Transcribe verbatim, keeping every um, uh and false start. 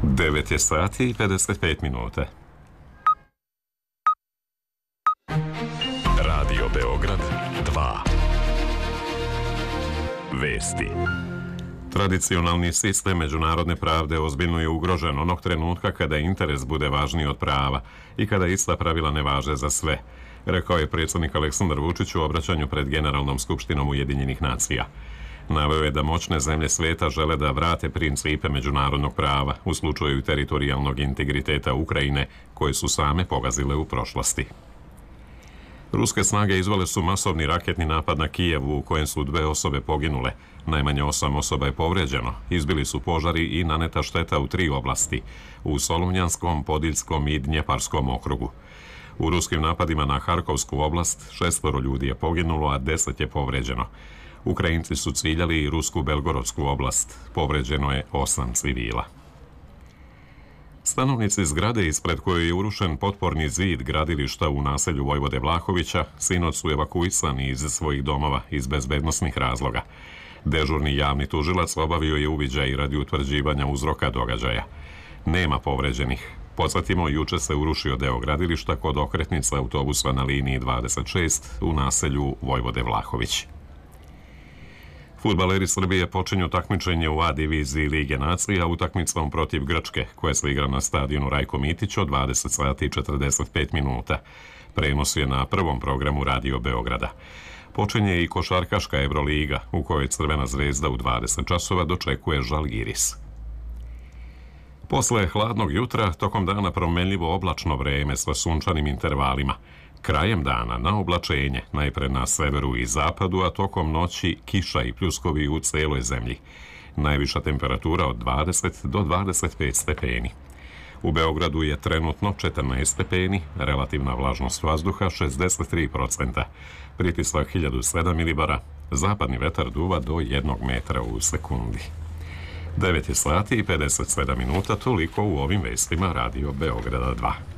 devet je sati i pedeset pet minuta. Radio Beograd dva. Vesti. Tradicionalni sistem međunarodne pravde ozbiljno je ugrožen onog trenutka kada interes bude važniji od prava i kada ista pravila ne važe za sve, rekao je predsjednik Aleksandar Vučić u obraćanju pred Generalnom skupštinom Ujedinjenih nacija. Naveo je da moćne zemlje sveta žele da vrate principe međunarodnog prava u slučaju teritorijalnog integriteta Ukrajine koje su same pogazile u prošlosti. Ruske snage izvele su masovni raketni napad na Kijevu u kojem su dve osobe poginule, najmanje osam osoba je povređeno, izbili su požari i naneta šteta u tri oblasti, u Solunjanskom, Podiljskom i Dnjeparskom okrugu. U ruskim napadima na Harkovsku oblast šestoro ljudi je poginulo, a deset je povređeno. Ukrajinci su ciljali i rusku Belgorodsku oblast, povređeno je osam civila. Stanovnici zgrade ispred koje je urušen potporni zid gradilišta u naselju Vojvode Vlahovića sinoć su evakuisani iz svojih domova iz bezbednosnih razloga. Dežurni javni tužilac obavio je uviđaj radi utvrđivanja uzroka događaja. Nema povređenih. Podsjetimo, juče se urušio deo gradilišta kod okretnice autobusa na liniji dvadeset šest u naselju Vojvode Vlahović. Fudbaleri Srbije počinju takmičenje u A diviziji Lige nacija utakmicom protiv Grčke, koja se igra na stadionu Rajko Mitić od dvadeset sati i četrdeset pet minuta. Prenos je na prvom programu Radio Beograda. Počinje i košarkaška Evroliga, u kojoj Crvena zvezda u dvadeset časova dočekuje Žalgiris. Posle hladnog jutra, tokom dana promenljivo oblačno vreme sa sunčanim intervalima. Krajem dana na oblačenje, najpre na severu i zapadu, a tokom noći kiša i pljuskovi u celoj zemlji. Najviša temperatura od dvadeset do dvadeset pet stepeni. U Beogradu je trenutno četrnaest stepeni, relativna vlažnost vazduha šezdeset tri procenta, pritisak hiljadu sedam milibara, zapadni vetar duva do jednog metra u sekundi. devet je sati i pedeset sedam minuta, toliko u ovim vestima Radio Beograda dva.